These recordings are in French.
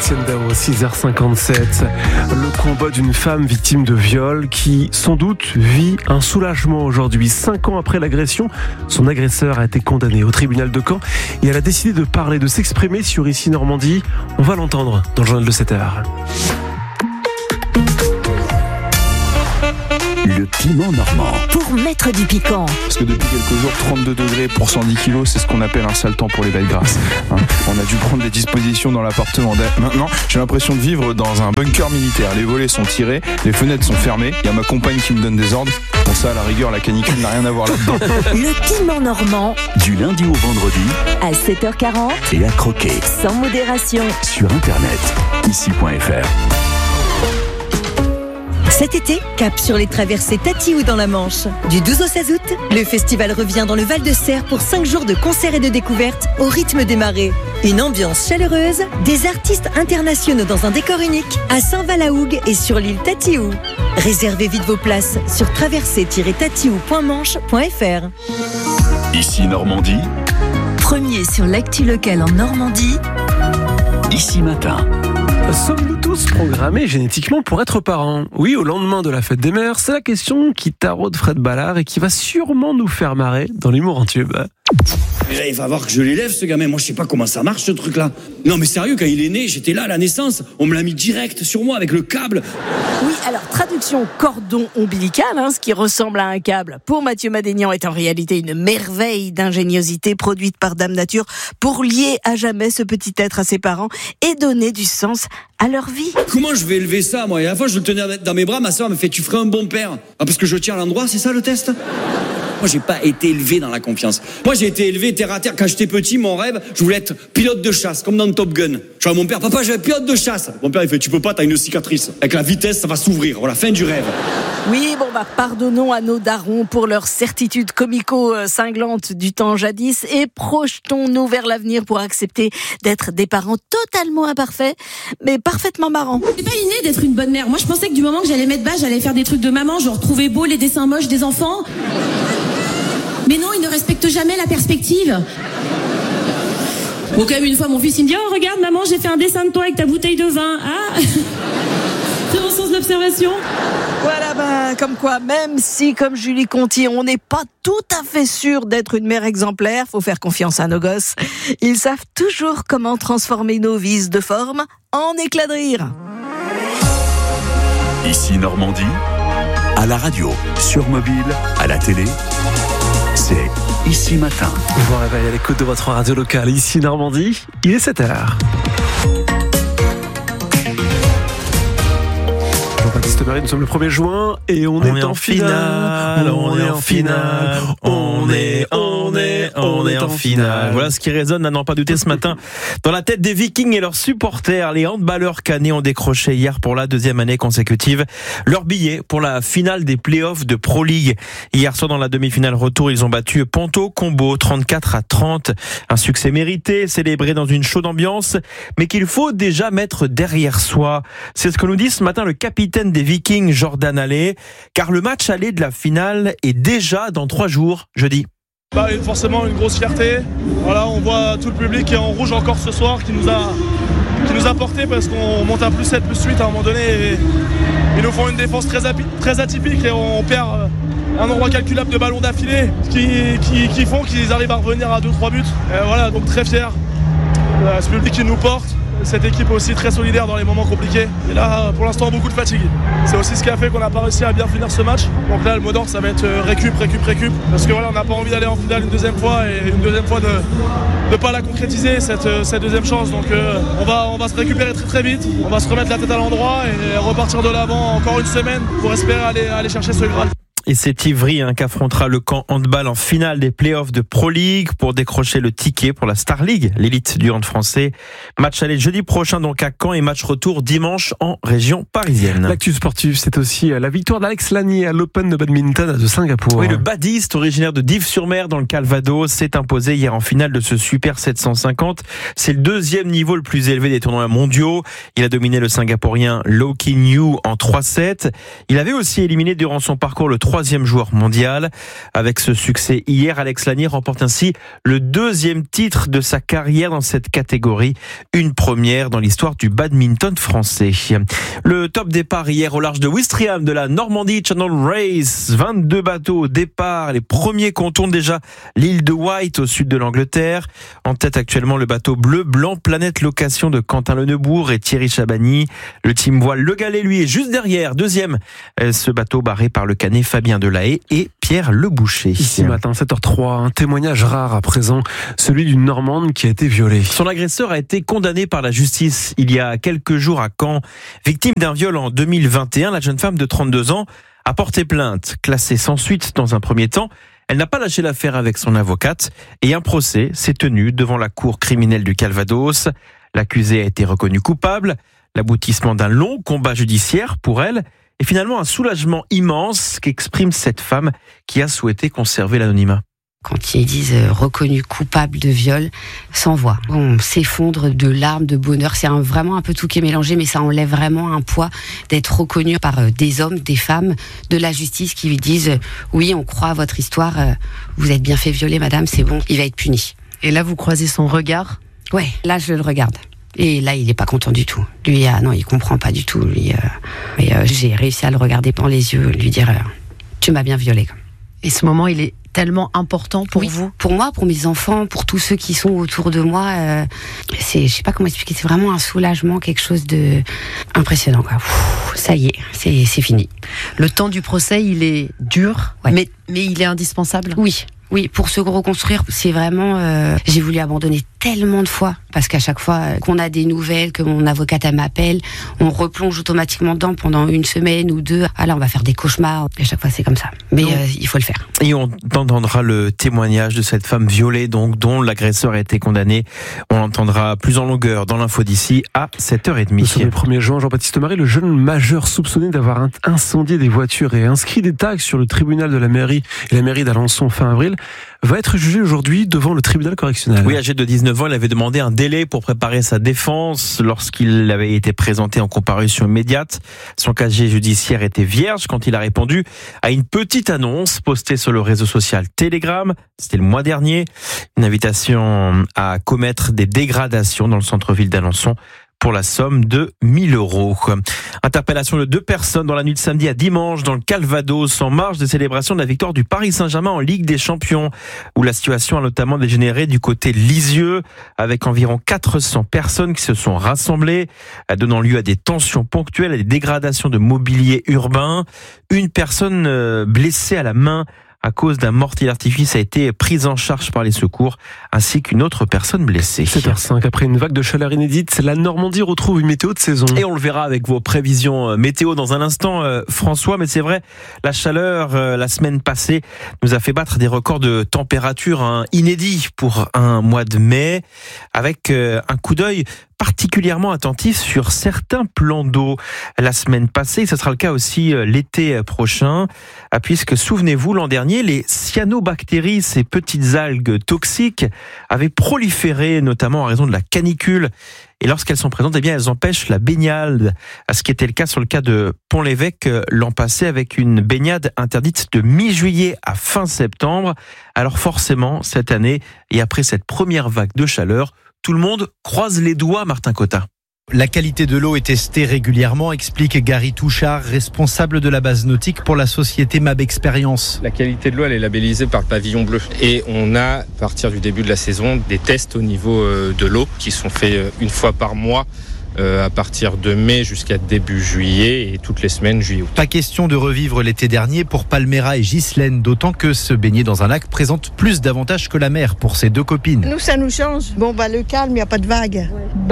Étienne Dao, 6h57. Le combat d'une femme victime de viol qui, sans doute, vit un soulagement aujourd'hui. 5 ans après l'agression, son agresseur a été condamné au tribunal de Caen et elle a décidé de parler, de s'exprimer sur Ici Normandie. On va l'entendre dans le journal de 7h. Le piment normand. Pour mettre du piquant. Parce que depuis quelques jours, 32 degrés pour 110 kilos, c'est ce qu'on appelle un sale temps pour les belles grasses. On a dû prendre des dispositions dans l'appartement. Maintenant, j'ai l'impression de vivre dans un bunker militaire. Les volets sont tirés, les fenêtres sont fermées. Il y a ma compagne qui me donne des ordres. Pour ça, à la rigueur, la canicule n'a rien à voir là-dedans. Le piment normand. Du lundi au vendredi. À 7h40. Et à croquer. Sans modération. Sur Internet. Ici.fr. Cet été, cap sur les traversées Tatiou dans la Manche. Du 12 au 16 août, le festival revient dans le Val-de-Serre pour 5 jours de concerts et de découvertes au rythme des marées. Une ambiance chaleureuse, des artistes internationaux dans un décor unique à Saint-Val-à-Hougue et sur l'île Tatiou. Réservez vite vos places sur traversée-tatiou.manche.fr. Ici Normandie. Premier sur l'actu locale en Normandie. Ici Matin. Sommes-nous tous programmés génétiquement pour être parents ? Oui, au lendemain de la fête des mères, c'est la question qui taraude Fred Ballard et qui va sûrement nous faire marrer dans l'humour en tube. Déjà, il va voir que je l'élève, ce gamin. Moi, je sais pas comment ça marche, ce truc-là. Non, mais sérieux, quand il est né, j'étais là à la naissance. On me l'a mis direct sur moi avec le câble. Oui, alors, traduction cordon ombilical, ce qui ressemble à un câble, pour Mathieu Madénian, est en réalité une merveille d'ingéniosité produite par Dame Nature pour lier à jamais ce petit être à ses parents et donner du sens à leur vie. Comment je vais élever ça, moi ? Et à la fois, je le tenais dans mes bras, ma soeur me fait « Tu ferais un bon père ». Ah, parce que je tiens à l'endroit, c'est ça le test ? Moi, j'ai pas été élevé dans la confiance. Moi, j'ai été élevé terre à terre. Quand j'étais petit, mon rêve, je voulais être pilote de chasse, comme dans Top Gun. Je vois à mon père, papa, je vais être pilote de chasse. Mon père, il fait, tu peux pas, t'as une cicatrice. Avec la vitesse, ça va s'ouvrir. Voilà, fin du rêve. Oui, pardonnons à nos darons pour leur certitude comico-cinglante du temps jadis et projetons-nous vers l'avenir pour accepter d'être des parents totalement imparfaits, mais parfaitement marrants. C'est pas inné d'être une bonne mère. Moi, je pensais que du moment que j'allais mettre bas, j'allais faire des trucs de maman, genre trouver beau les dessins moches des enfants. Mais non, ils ne respectent jamais la perspective. Bon, quand même, une fois, mon fils, il me dit « Oh, regarde, maman, j'ai fait un dessin de toi avec ta bouteille de vin. » Ah, c'est mon sens de l'observation. Voilà, comme quoi, même si, comme Julie Conti, on n'est pas tout à fait sûr d'être une mère exemplaire, faut faire confiance à nos gosses. Ils savent toujours comment transformer nos vices de forme en éclat de rire. Ici Normandie, à la radio, sur mobile, à la télé, c'est Ici Matin. Bon réveil à l'écoute de votre radio locale, Ici Normandie, il est 7h. Jean-Baptiste Berry, nous sommes le 1er juin et on est en finale. On est en finale. Voilà ce qui résonne, à n'en pas douter, ce matin dans la tête des Vikings et leurs supporters. Les handballeurs canets ont décroché hier pour la 2e année consécutive leur billet pour la finale des playoffs de Pro League. Hier soir, dans la demi-finale retour, ils ont battu Ponto Combo 34-30. Un succès mérité, célébré dans une chaude ambiance, mais qu'il faut déjà mettre derrière soi. C'est ce que nous dit ce matin le capitaine des Vikings, Jordan Allais, car le match aller de la finale est déjà dans 3 jours, jeudi. Forcément une grosse fierté. Voilà, on voit tout le public qui est en rouge encore ce soir, qui nous a porté parce qu'on monte à +7, +8 à un moment donné. Et ils nous font une défense très atypique et on perd un nombre incalculable de ballons d'affilée qui font qu'ils arrivent à revenir à 2-3 buts. Et voilà, donc très fier. Ce public qui nous porte. Cette équipe est aussi très solidaire dans les moments compliqués. Et là, pour l'instant, beaucoup de fatigue. C'est aussi ce qui a fait qu'on n'a pas réussi à bien finir ce match. Donc là, le mot d'ordre, ça va être récup. Parce que voilà, on n'a pas envie d'aller en finale une deuxième fois et une deuxième fois de ne pas la concrétiser, cette deuxième chance. Donc on va se récupérer très vite. On va se remettre la tête à l'endroit et repartir de l'avant encore une semaine pour espérer aller chercher ce Graal. Et c'est Ivry qu'affrontera le camp handball en finale des playoffs de Pro League pour décrocher le ticket pour la Star League, l'élite du hand français. Match aller jeudi prochain donc à Caen et match retour dimanche en région parisienne. L'actu sportive, c'est aussi la victoire d'Alex Lanier à l'Open de badminton de Singapour. Oui, le badiste originaire de Dives-sur-Mer dans le Calvados s'est imposé hier en finale de ce Super 750. C'est le 2e niveau le plus élevé des tournois mondiaux. Il a dominé le Singapourien Low Kin Yew en 3-7. Il avait aussi éliminé durant son parcours le 3e joueur mondial. Avec ce succès hier, Alex Lanier remporte ainsi le 2e titre de sa carrière dans cette catégorie. Une première dans l'histoire du badminton français. Le top départ hier au large de Ouistreham de la Normandie Channel Race. 22 bateaux au départ. Les premiers contournent déjà l'île de Wight au sud de l'Angleterre. En tête actuellement le bateau bleu blanc Planète Location de Quentin Lenebourg et Thierry Chabagny. Le team voile Le Galet, lui, est juste derrière. 2e, ce bateau barré par le Canet Fabien Delahaye et Pierre Leboucher. Ici matin, 7h03, un témoignage rare à présent, celui d'une Normande qui a été violée. Son agresseur a été condamné par la justice il y a quelques jours à Caen. Victime d'un viol en 2021, la jeune femme de 32 ans a porté plainte, classée sans suite dans un premier temps. Elle n'a pas lâché l'affaire avec son avocate et un procès s'est tenu devant la cour criminelle du Calvados. L'accusé a été reconnu coupable, l'aboutissement d'un long combat judiciaire pour elle et finalement un soulagement immense qu'exprime cette femme qui a souhaité conserver l'anonymat. Quand ils disent reconnu coupable de viol, sans voix. On s'effondre de larmes, de bonheur. C'est vraiment un peu tout qui est mélangé, mais ça enlève vraiment un poids d'être reconnu par des hommes, des femmes, de la justice qui lui disent oui, on croit à votre histoire, vous êtes bien fait violer, madame, c'est bon, il va être puni. Et là, vous croisez son regard ? Ouais, là, je le regarde. Et là, il est pas content du tout. Lui, non, il comprend pas du tout. Lui, j'ai réussi à le regarder dans les yeux, lui dire tu m'as bien violée. Et ce moment, il est tellement important pour vous ? Pour moi, pour mes enfants, pour tous ceux qui sont autour de moi. Je sais pas comment expliquer, c'est vraiment un soulagement, quelque chose de impressionnant, quoi. Ça y est, c'est fini. Le temps du procès, il est dur, mais il est indispensable ? Oui, pour se reconstruire, c'est vraiment... j'ai voulu abandonner tellement de fois, parce qu'à chaque fois qu'on a des nouvelles, que mon avocate elle m'appelle, on replonge automatiquement dedans pendant une semaine ou deux. Ah là, on va faire des cauchemars, et à chaque fois c'est comme ça. Mais il faut le faire. Et on entendra le témoignage de cette femme violée, donc dont l'agresseur a été condamné. On l'entendra plus en longueur dans l'info d'ici à 7h30. Sur le 1er juin, Jean-Baptiste Marie, le jeune majeur soupçonné d'avoir incendié des voitures et inscrit des tags sur le tribunal de la mairie et la mairie d'Alençon fin avril, va être jugé aujourd'hui devant le tribunal correctionnel. Oui, âgé de 19 ans, il avait demandé un délai pour préparer sa défense lorsqu'il avait été présenté en comparution immédiate. Son casier judiciaire était vierge quand il a répondu à une petite annonce postée sur le réseau social Telegram. C'était le mois dernier. Une invitation à commettre des dégradations dans le centre-ville d'Alençon pour la somme de 1 000 €. Interpellation de 2 personnes dans la nuit de samedi à dimanche dans le Calvados en marge des célébrations de la victoire du Paris Saint-Germain en Ligue des Champions, où la situation a notamment dégénéré du côté de Lisieux, avec environ 400 personnes qui se sont rassemblées, donnant lieu à des tensions ponctuelles et des dégradations de mobilier urbain. Une personne blessée à la main à cause d'un mortier d'artifice a été prise en charge par les secours, ainsi qu'une autre personne blessée. 7h05, après une vague de chaleur inédite, la Normandie retrouve une météo de saison. Et on le verra avec vos prévisions météo dans un instant, François. Mais c'est vrai, la chaleur, la semaine passée, nous a fait battre des records de température inédits pour un mois de mai, avec un coup d'œil particulièrement attentif sur certains plans d'eau la semaine passée. Ce sera le cas aussi l'été prochain, puisque souvenez-vous, l'an dernier, les cyanobactéries, ces petites algues toxiques, avaient proliféré, notamment en raison de la canicule. Et lorsqu'elles sont présentes, eh bien, elles empêchent la baignade. Ce qui était le cas sur le cas de Pont-l'Évêque l'an passé, avec une baignade interdite de mi-juillet à fin septembre. Alors forcément, cette année, et après cette première vague de chaleur, tout le monde croise les doigts, Martin Cotta. La qualité de l'eau est testée régulièrement, explique Gary Touchard, responsable de la base nautique pour la société MAB Expérience. La qualité de l'eau, elle est labellisée par le pavillon bleu. Et on a, à partir du début de la saison, des tests au niveau de l'eau qui sont faits une fois par mois. À partir de mai jusqu'à début juillet et toutes les semaines juillet-août. Pas question de revivre l'été dernier pour Palmera et Ghislaine, d'autant que se baigner dans un lac présente plus d'avantages que la mer pour ces 2 copines. Nous, ça nous change. Le calme, il n'y a pas de vagues.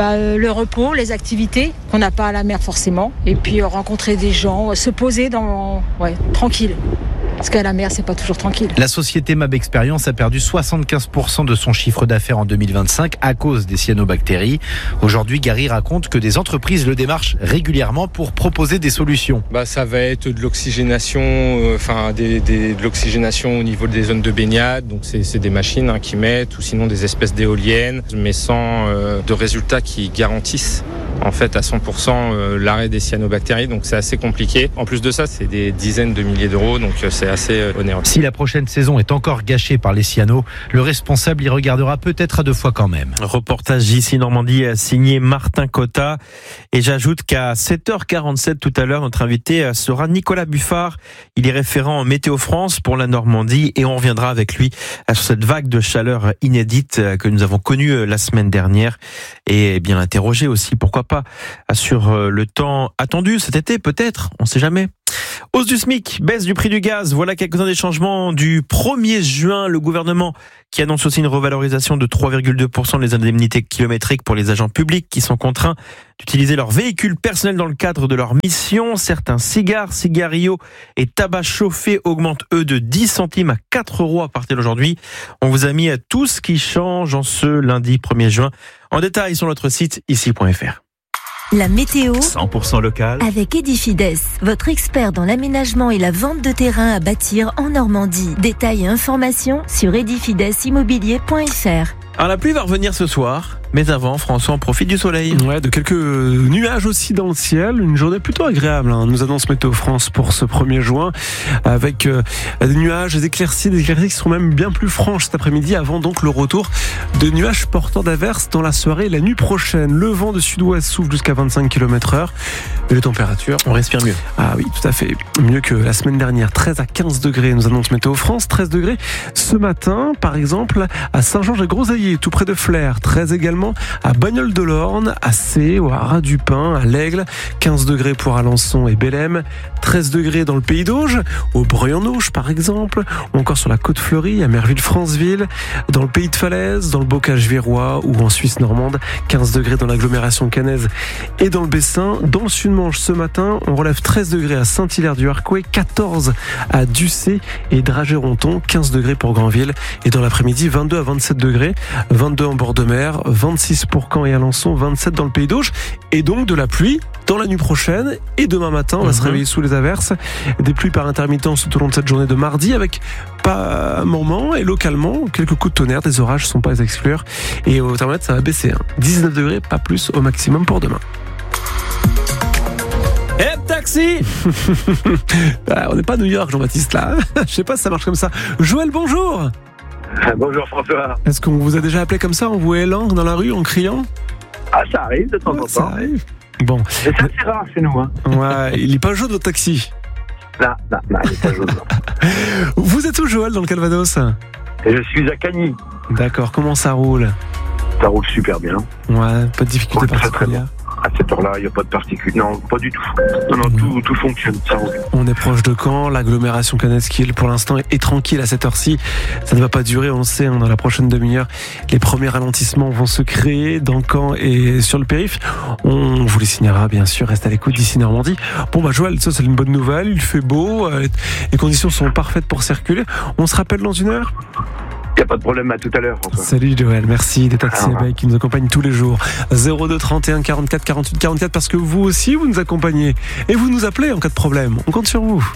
Le repos, les activités qu'on n'a pas à la mer forcément. Et puis rencontrer des gens, se poser tranquille. Parce qu'à la mer, c'est pas toujours tranquille. La société MAB Expérience a perdu 75% de son chiffre d'affaires en 2025 à cause des cyanobactéries. Aujourd'hui, Gary raconte que des entreprises le démarchent régulièrement pour proposer des solutions. Ça va être de l'oxygénation, de l'oxygénation au niveau des zones de baignade. Donc c'est des machines qui mettent, ou sinon des espèces d'éoliennes, mais sans de résultats qui garantissent en fait à 100% l'arrêt des cyanobactéries, donc c'est assez compliqué. En plus de ça, c'est des dizaines de milliers d'euros, donc c'est assez onéreux. Si la prochaine saison est encore gâchée par les cyanos, le responsable y regardera peut-être à 2 fois quand même. Reportage JC Normandie signé Martin Cotta. Et j'ajoute qu'à 7h47 tout à l'heure, notre invité sera Nicolas Buffard. Il est référent en Météo France pour la Normandie et on reviendra avec lui sur cette vague de chaleur inédite que nous avons connue la semaine dernière et bien interroger aussi, pourquoi pas, sur le temps attendu cet été peut-être, on ne sait jamais. Hausse du SMIC, baisse du prix du gaz, voilà quelques-uns des changements du 1er juin. Le gouvernement qui annonce aussi une revalorisation de 3,2% des indemnités kilométriques pour les agents publics qui sont contraints d'utiliser leur véhicule personnel dans le cadre de leur mission. Certains cigares, cigarios et tabac chauffé augmentent eux de 10 centimes à 4 € à partir d'aujourd'hui. On vous a mis à tout ce qui change en ce lundi 1er juin. En détail sur notre site ici.fr. La météo 100% local avec Edifides, votre expert dans l'aménagement et la vente de terrain à bâtir en Normandie. Détails et informations sur edifidesimmobilier.fr. Alors la pluie va revenir ce soir, mais avant, François en profite du soleil. Ouais, de quelques nuages aussi dans le ciel. Une journée plutôt agréable, nous annonce Météo France pour ce 1er juin, avec des nuages, des éclaircies qui seront même bien plus franches cet après-midi, avant donc le retour de nuages porteurs d'averses dans la soirée et la nuit prochaine. Le vent de sud-ouest souffle jusqu'à 25 km/h. Et les températures, on respire mieux. Ah oui, tout à fait. Mieux que la semaine dernière. 13 à 15 degrés, nous annonce Météo France. 13 degrés ce matin, par exemple, à Saint-Georges-et-Groseilliers, tout près de Flers. 13 également à Bagnols-de-l'Orne, à Sées ou à Ras-du-Pin, à l'Aigle. 15 degrés pour Alençon et Bellem. 13 degrés dans le Pays d'Auge, au Breuil-en-Auge par exemple, ou encore sur la Côte-Fleurie, à Merville-Franceville, dans le Pays de Falaise, dans le Bocage-Virois ou en Suisse normande. 15 degrés dans l'agglomération caennaise et dans le Bessin. Dans le Sud-Manche ce matin, on relève 13 degrés à Saint-Hilaire-du-Harcouët, 14 à Ducé et Dragéronton, 15 degrés pour Granville. Et dans l'après-midi, 22 à 27 degrés, 22 en bord de mer, 26 pour Caen et Alençon, 27 dans le Pays d'Auge. Et donc de la pluie dans la nuit prochaine et demain matin, on va se réveiller sous les averses. Des pluies par intermittence tout au long de cette journée de mardi, avec pas un moment et localement quelques coups de tonnerre. Des orages ne sont pas à exclure. Et au thermomètre, ça va baisser. 19 degrés, pas plus au maximum pour demain. Taxi. On n'est pas à New York, Jean-Baptiste, là. Je sais pas si ça marche comme ça. Joël, bonjour. Bonjour François. Est-ce qu'on vous a déjà appelé comme ça, en vous hélant dans la rue, en criant? Ah, ça arrive de temps en temps. Ça arrive. Bon. Mais c'est assez rare chez nous. Ouais, il n'est pas jaune votre taxi. Non, il n'est pas jaune. Vous êtes où, Joël, dans le Calvados? Et je suis à Cagny. D'accord, comment ça roule? Ça roule super bien. Ouais, pas de difficulté particulière. À cette heure-là, il n'y a pas de particules. Non, pas du tout. Non, tout fonctionne. Ça roule. On est proche de Caen. L'agglomération caennaise qui, pour l'instant, est tranquille à cette heure-ci. Ça ne va pas durer, on le sait. Dans la prochaine demi-heure, les premiers ralentissements vont se créer dans Caen et sur le périph'. On vous les signalera, bien sûr. Reste à l'écoute d'ici Normandie. Bon, Joël, ça, c'est une bonne nouvelle. Il fait beau. Les conditions sont parfaites pour circuler. On se rappelle dans une heure? Il n'y a pas de problème, à tout à l'heure, François. Salut Joël, merci des taxis Bay qui nous accompagnent tous les jours. 02 31 44 48 44, parce que vous aussi vous nous accompagnez et vous nous appelez en cas de problème. On compte sur vous.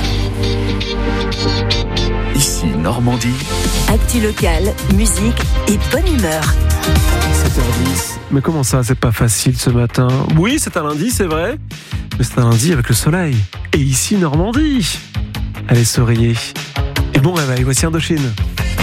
Ici Normandie. Actu locale, musique et bonne humeur. 7h10. Mais comment ça, c'est pas facile ce matin? Oui, c'est un lundi, c'est vrai. Mais c'est un lundi avec le soleil. Et ici Normandie. Allez, souriez. Et bon réveil, voici Indochine.